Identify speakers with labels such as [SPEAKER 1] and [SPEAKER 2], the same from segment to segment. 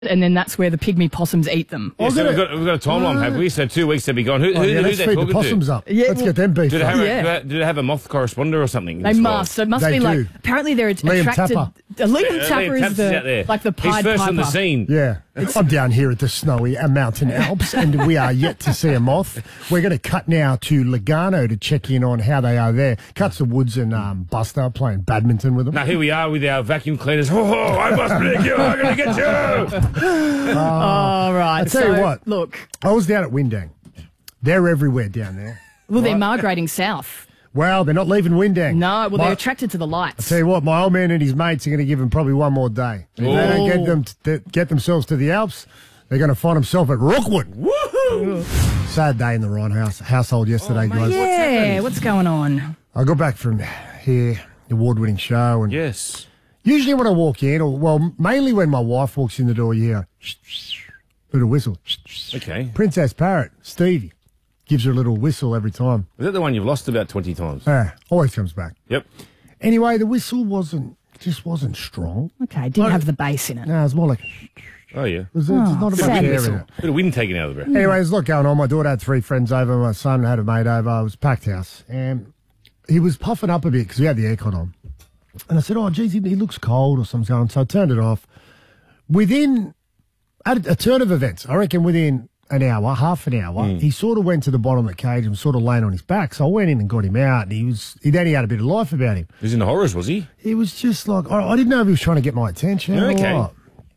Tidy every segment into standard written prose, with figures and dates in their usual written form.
[SPEAKER 1] and then that's where the pygmy possums eat them.
[SPEAKER 2] Yeah, so we've got a timeline, have we? So 2 weeks to be gone. Who
[SPEAKER 3] let's
[SPEAKER 2] they
[SPEAKER 3] feed
[SPEAKER 2] talking
[SPEAKER 3] the possums
[SPEAKER 2] to?
[SPEAKER 3] up. Yeah, let's get them beef.
[SPEAKER 2] Do they have a moth corresponder or something?
[SPEAKER 1] They must. So it must
[SPEAKER 3] They
[SPEAKER 1] be
[SPEAKER 3] do.
[SPEAKER 1] like, apparently they're
[SPEAKER 3] Liam
[SPEAKER 1] attracted.
[SPEAKER 3] Tapper.
[SPEAKER 1] Liam Tapper is
[SPEAKER 2] out there.
[SPEAKER 1] like the Pied
[SPEAKER 2] He's first
[SPEAKER 1] Piper.
[SPEAKER 2] on the scene.
[SPEAKER 3] Yeah. I'm down here at the snowy mountain Alps, and we are yet to see a moth. We're going to cut now to Lugano to check in on how they are there. Cuts to Woods and Buster playing badminton with them.
[SPEAKER 2] Now here we are with our vacuum cleaners. Oh, I must break you. I'm going to get you.
[SPEAKER 1] All right.
[SPEAKER 3] I tell you what.
[SPEAKER 1] Look.
[SPEAKER 3] I was down at Windang. They're everywhere down there.
[SPEAKER 1] Well, they're migrating south.
[SPEAKER 3] Well, they're not leaving Windang.
[SPEAKER 1] No, well, they're attracted to the lights.
[SPEAKER 3] Tell you what, my old man and his mates are going to give them probably one more day. If they don't get them get themselves to the Alps, they're going to find themselves at Rookwood.
[SPEAKER 2] Woohoo!
[SPEAKER 3] Sad day in the Ryan household yesterday, guys.
[SPEAKER 1] Yeah, what's going on?
[SPEAKER 3] I got back from here, award-winning show, and
[SPEAKER 2] Yes.
[SPEAKER 3] usually when I walk in, or well, mainly when my wife walks in the door, you hear little whistle.
[SPEAKER 2] Okay.
[SPEAKER 3] Princess Parrot, Stevie, gives her a little whistle every time.
[SPEAKER 2] Is that the one you've lost about 20 times?
[SPEAKER 3] Always comes back.
[SPEAKER 2] Yep.
[SPEAKER 3] Anyway, the whistle just wasn't strong.
[SPEAKER 1] Okay, didn't have the bass in it.
[SPEAKER 3] No, it was more like
[SPEAKER 2] Oh, yeah.
[SPEAKER 3] there's not a much
[SPEAKER 1] sad
[SPEAKER 3] air
[SPEAKER 1] whistle.
[SPEAKER 3] in it.
[SPEAKER 2] Bit of wind taken out of the breath.
[SPEAKER 3] Anyway, there's a lot going on. My daughter had 3 friends over. My son had a mate over. It was a packed house. And he was puffing up a bit because we had the aircon on. And I said, oh, geez, he looks cold or something's going on. So I turned it off. Within a turn of events, I reckon within an hour, half an hour, he sort of went to the bottom of the cage and was sort of laying on his back. So I went in and got him out. And he had a bit of life about him.
[SPEAKER 2] He was in the horrors, was he?
[SPEAKER 3] He was just like, I didn't know if he was trying to get my attention or
[SPEAKER 2] Okay.
[SPEAKER 3] what.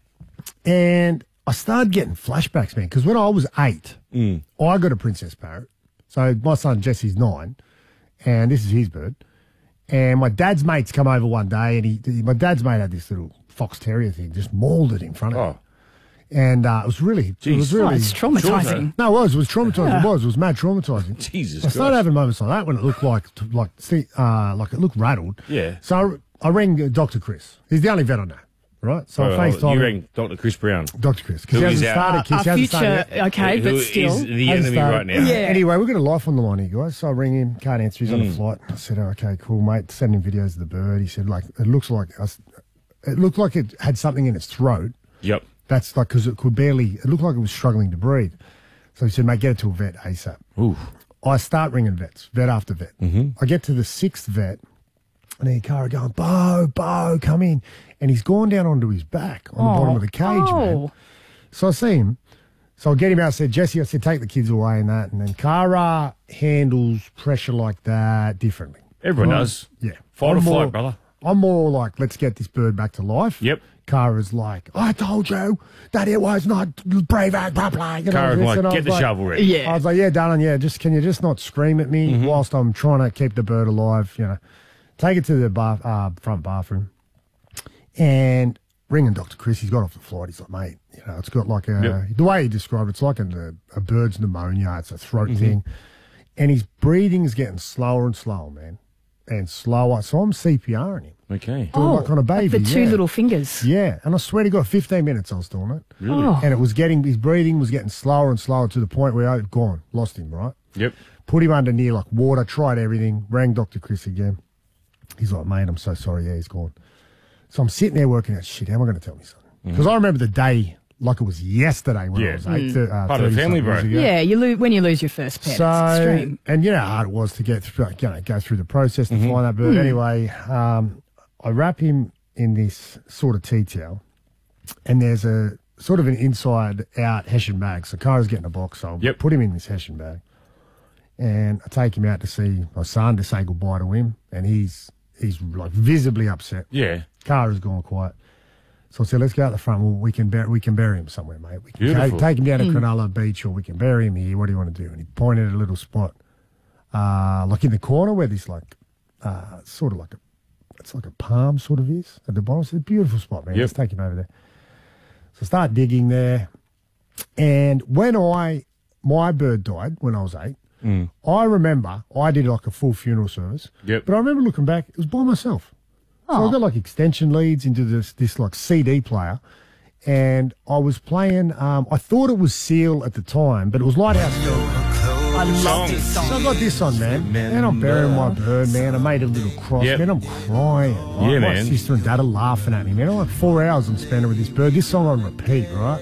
[SPEAKER 3] And I started getting flashbacks, man, because when I was 8, I got a princess parrot. So my son Jesse's 9, and this is his bird. And my dad's mates come over one day, and my dad's mate had this little fox terrier thing, just mauled it in front of him.
[SPEAKER 2] Oh.
[SPEAKER 3] And it was really,
[SPEAKER 1] Oh, it's traumatizing.
[SPEAKER 3] No, it was traumatizing. It was mad traumatizing.
[SPEAKER 2] Jesus
[SPEAKER 3] I started
[SPEAKER 2] Christ.
[SPEAKER 3] having moments like that when it looked like it looked rattled.
[SPEAKER 2] Yeah.
[SPEAKER 3] So I rang Dr. Chris. He's the only vet I know, right? So I FaceTimed
[SPEAKER 2] you rang Dr. Chris Brown.
[SPEAKER 3] Dr. Chris, because
[SPEAKER 2] Who
[SPEAKER 3] he
[SPEAKER 2] is
[SPEAKER 3] hasn't
[SPEAKER 2] our-
[SPEAKER 3] started. Kids, he
[SPEAKER 1] Our
[SPEAKER 3] hasn't started
[SPEAKER 1] future,
[SPEAKER 3] yet.
[SPEAKER 1] okay,
[SPEAKER 2] Who
[SPEAKER 1] but still.
[SPEAKER 2] is the
[SPEAKER 3] Hasn't
[SPEAKER 2] enemy
[SPEAKER 3] started.
[SPEAKER 2] right now?
[SPEAKER 1] Yeah.
[SPEAKER 3] Anyway, we've got a life on the line here, guys. So I ring him, can't answer. He's on a flight. I said, oh, okay, cool, mate. Send him videos of the bird. He said, it looked like it had something in its throat.
[SPEAKER 2] Yep.
[SPEAKER 3] That's like, because it looked like it was struggling to breathe. So he said, mate, get it to a vet ASAP.
[SPEAKER 2] Ooh.
[SPEAKER 3] I start ringing vets, vet after vet. I get to the 6th vet, and then Cara going, Bo, come in. And he's gone down onto his back on the bottom of the cage, man. So I see him. So I get him out. I said, Jesse, take the kids away and that. And then Cara handles pressure like that differently.
[SPEAKER 2] Everyone does.
[SPEAKER 3] Yeah.
[SPEAKER 2] Fight or flight, brother.
[SPEAKER 3] I'm more like, let's get this bird back to life.
[SPEAKER 2] Yep.
[SPEAKER 3] Cara's like, I told you that it was not brave, blah, blah.
[SPEAKER 2] Cara's like, get the shovel ready.
[SPEAKER 1] Yeah.
[SPEAKER 3] I was like, yeah, darling, yeah, can you just not scream at me whilst I'm trying to keep the bird alive, Take it to the front bathroom and ringing Dr. Chris. He's got off the flight. He's like, mate, it's got like the way he described it, it's like a bird's pneumonia. It's a throat thing. And his breathing's getting slower and slower, man, and slower. So I'm CPRing him.
[SPEAKER 2] Okay.
[SPEAKER 3] Doing like on a baby.
[SPEAKER 1] Like the two little fingers.
[SPEAKER 3] Yeah, and I swear to God, 15 minutes I was doing it.
[SPEAKER 2] Really?
[SPEAKER 1] Oh.
[SPEAKER 3] And it was his breathing was getting slower and slower to the point where I'd gone, lost him, right?
[SPEAKER 2] Yep.
[SPEAKER 3] Put him under near like water, tried everything, rang Dr. Chris again. He's like, mate, I'm so sorry. Yeah, he's gone. So I'm sitting there working out, shit, how am I going to tell my son? Because I remember the day like it was yesterday when I was 8.
[SPEAKER 2] Part of the family, bro.
[SPEAKER 1] Yeah, when you lose your first pet,
[SPEAKER 3] So,
[SPEAKER 1] it's extreme.
[SPEAKER 3] and you know how hard it was to get through, go through the process to find that bird. Anyway, I wrap him in this sort of tea towel, and there's a sort of an inside-out Hessian bag. So Cara's getting a box, so I'll put him in this Hessian bag, and I take him out to see my son to say goodbye to him, and he's like visibly upset.
[SPEAKER 2] Yeah.
[SPEAKER 3] Cara's gone quiet. So I said, let's go out the front. Well, we can bury him somewhere, mate. We can
[SPEAKER 2] Beautiful.
[SPEAKER 3] take him down to Cronulla Beach, or we can bury him here. What do you want to do? And he pointed at a little spot, like in the corner where this sort of like it's like a palm sort of is at the bottom. It's a beautiful spot, man.
[SPEAKER 2] Yep.
[SPEAKER 3] Let's take him over there. So I start digging there. And when my bird died when I was 8, I remember I did like a full funeral service.
[SPEAKER 2] Yep.
[SPEAKER 3] But I remember looking back, it was by myself. So I got like extension leads into this like CD player, and I was playing. I thought it was Seal at the time, but it was Lighthouse.
[SPEAKER 1] I love
[SPEAKER 2] song.
[SPEAKER 1] this song.
[SPEAKER 3] So I got this on, man. And I'm burying my bird, man. I made a little cross,
[SPEAKER 2] Yep.
[SPEAKER 3] man. I'm crying. Right?
[SPEAKER 2] Yeah,
[SPEAKER 3] my
[SPEAKER 2] man.
[SPEAKER 3] sister and dad are laughing at me, man. I'm like 4 hours I'm spending with this bird. This song on repeat, right?